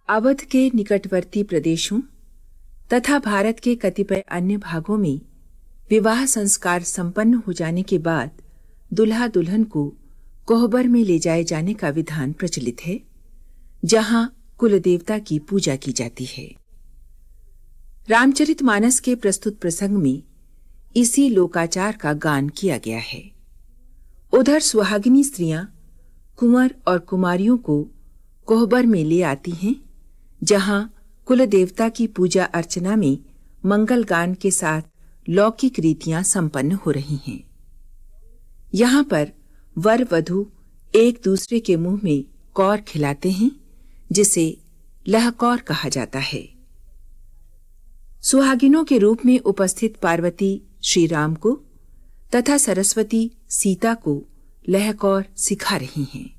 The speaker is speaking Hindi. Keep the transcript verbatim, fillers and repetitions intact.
अवध के निकटवर्ती प्रदेशों तथा भारत के कतिपय अन्य भागों में विवाह संस्कार संपन्न हो जाने के बाद दुल्हा दुल्हन को कोहबर में ले जाए जाने का विधान प्रचलित है, जहां कुल देवता की पूजा की जाती है। रामचरितमानस के प्रस्तुत प्रसंग में इसी लोकाचार का गान किया गया है। उधर सुहागिनी स्त्रियां कुंवर और कुमारियों को कोहबर में ले आती हैं, जहां कुल देवता की पूजा अर्चना में मंगल गान के साथ लौकिक रीतियां संपन्न हो रही हैं। यहां पर वर वधू एक दूसरे के मुंह में कौर खिलाते हैं, जिसे लहकौर कहा जाता है। सुहागिनों के रूप में उपस्थित पार्वती श्री राम को तथा सरस्वती सीता को लहकौर सिखा रही हैं।